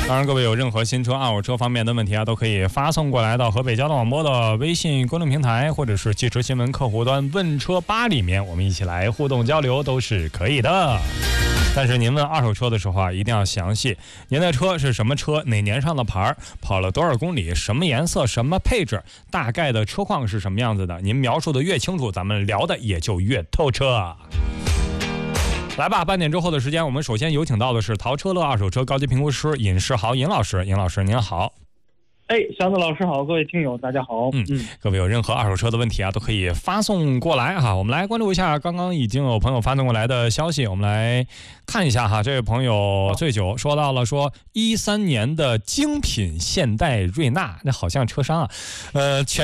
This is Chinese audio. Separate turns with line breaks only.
当然，各位有任何新车、二手车方面的问题啊，都可以发送过来到河北交通广播的微信公众平台，或者是汽车新闻客户端问车吧里面，我们一起来互动交流都是可以的。但是您问二手车的时候啊，一定要详细，您的车是什么车，哪年上的牌，跑了多少公里，什么颜色，什么配置，大概的车况是什么样子的，您描述的越清楚，咱们聊的也就越透彻。来吧，半点之后的时间，我们首先有请到的是淘车乐二手车高级评估师尹世豪尹老师。尹老师您好。
祥子老师好，各位听友大家好。
各位有任何二手车的问题啊，都可以发送过来哈。我们来关注一下刚刚已经有朋友发送过来的消息，我们来看一下哈。这位朋友醉酒说到了说13年的精品现代瑞纳，那好像车商啊，